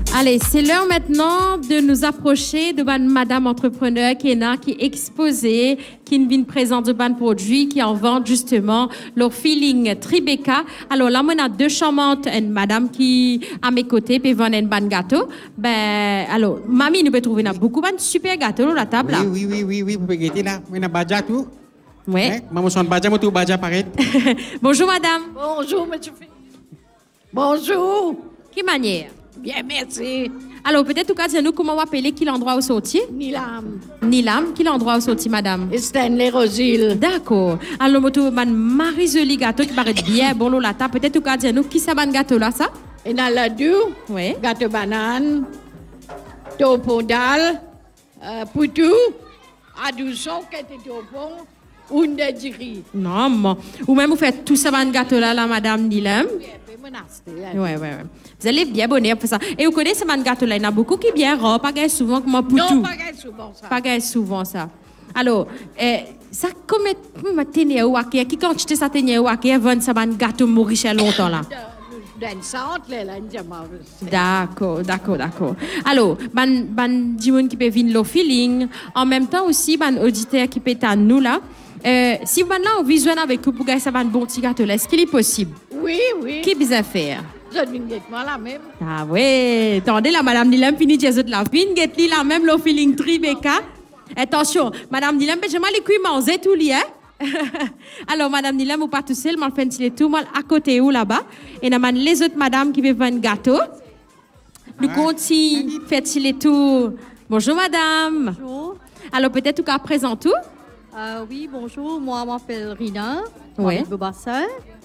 Allez, c'est l'heure maintenant de nous approcher de madame entrepreneur qui est là, qui est exposée, qui vient présenter de produits, qui en vendent justement leur feeling Tribeca. Alors là, on a deux charmantes, une madame qui à mes côtés peut vendre un bon gâteau. Ben, alors, mamie, nous peut trouver beaucoup de super gâteaux sur la table. Là. Oui, vous pouvez guetter là. On a baja tout. Oui. Maman son baja, moi tout baja pareil. Bonjour madame. Bonjour, monsieur. Bonjour. Quelle manière? Bien, merci. Alors, peut-être, cas, dis-nous comment on appelle qui l'endroit où sortir? Nilam. Nilam, qui l'endroit où sortir, madame? Et Stanley Rosil. D'accord. Alors, je trouve Marie-Jolie gâteau qui paraît bien bon là. Peut-être, cas, dis-nous qui c'est un gâteau là, ça? Et dans la dou, Oui. gâteau banane, topodal, poutou, adouçon, qui était topon, undadiri. Non, mais... Ou même, vous faites tout ça, un gâteau là, madame Nilam? Oui. Vous allez bien bonheur pour ça. Et vous connaissez ce gâteau là, il y en a beaucoup qui sont bien rares, pas souvent comme un poutou. Non, pas souvent ça. Pas souvent ça. Alors, ça comment tenir ou qui quand tu ça tenir ou qui vend ça un gâteau maurice longtemps là. Dans centre là, D'accord. Alors, ban dimon qui peut venir le feeling, en même temps aussi ban auditeur qui peut être à nous là. Si vous là on visionne avec vous pour gagner ça un bon petit gâteau là, est-ce qu'il est possible? Oui. Qui besoin faire? Je viens de moi là même. Ah oui, attendez là, madame Nilam fini de la vinguette là même le feeling Tribeca. Attention, madame Nilam, je vais les cuire manger tout li hein. Alors madame Nilam, vous pas tout seul, mal fait tout mal à côté ou là-bas et nan les autres madame qui veulent vendre gâteau. Nous continuons faire les tours. Bonjour madame. Bonjour. Alors peut-être tout cas présent tout. Oui, bonjour. Moi, je m'appelle Rina. Oui. Bobassin.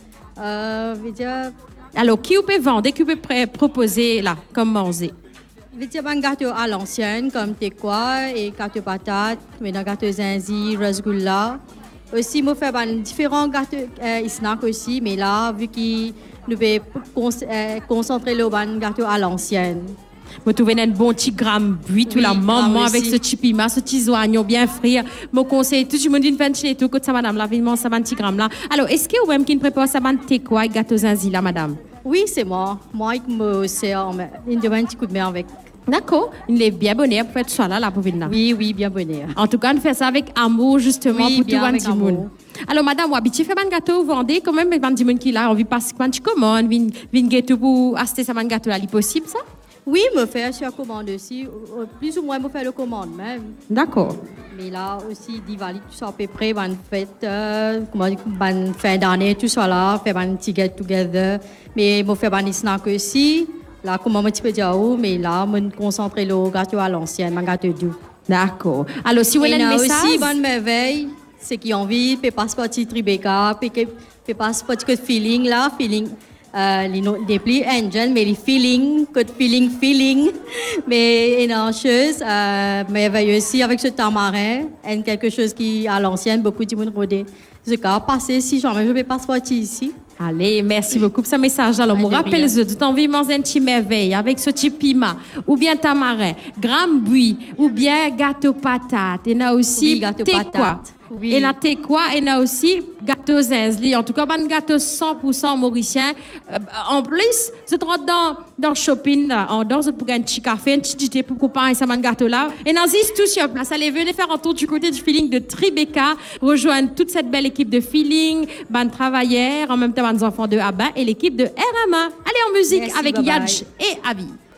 Alors qui vous peut vendre, qui vous peut proposer là comme manger? Je vais un gâteau à l'ancienne comme tekwa et gâteau patate, mais un gâteau zinzi, rasgulla. Aussi, je fais différents gâteaux snack aussi, mais là, vu que nous pouvons concentrer le gâteau à l'ancienne. Vous trouvez un bon petit gramme buis tout la maman avec ce petit piment, ce petit oignon bien frit. Je conseille tout le monde une chez tout côté ça madame la vivement ça un petit gramme là. Alors est-ce que vous même qui prépare ça ban quoi gâteau zinzi là madame? Oui, c'est moi. Moi qui me sers une demande un petit coup de main avec. D'accord, il est bien bonheur pour faire ça là pour venir. Oui, bien bonheur. En tout cas, on fait ça avec amour justement oui, pour tout le monde. Alors madame, vous habituez faire un gâteau, vous vendez quand même un petit monde qui là, on vit passer quand tu commandes, vin gâteau pour acheter ça un gâteau là, est possible ça? Oui, me faire sur commande aussi. Plus ou moins, me faire le commande même. D'accord. Mais là aussi, Diwali, tout ça à peu près, bonne fête, bonne fin d'année, tout ça là, faire un petit get together. Mais me faire un snack aussi. Là, comment un petit peu dire où, mais là, me concentrer le gâteau à l'ancienne, un gâteau doux. D'accord. Alors, si vous avez un message... aussi, bonne merveille, c'est qui ont envie, peut passer par petit Tribeca, peut passer par petit feeling là, feeling... les plus angel, mais les feeling, mais une chose merveilleuse aussi avec ce tamarin, et quelque chose qui à l'ancienne, beaucoup de monde rodé. Ce cas passé, si jamais je vais passer par ici. Allez, merci beaucoup pour ce message. Alors, je rappelle les autres, envie de manger un petit merveille avec ce petit piment, ou bien tamarin, gramme buis, ou bien gâteau patate. Et là aussi, gâteau patate. Oui. Et là, quoi? Et là aussi, gâteau zinzli. En tout cas, un gâteau 100% mauricien. En plus, c'est dans le shopping, là, on dort pour un petit café, un petit thé pour comparer ça, un gâteau là. Et dans tout sur place. Allez, venez faire un tour du côté du feeling de Tribeca, rejoindre toute cette belle équipe de feeling, ban travailleurs, en même temps, des enfants de Abba et l'équipe de RMA. Allez en musique avec Yadj et Abby.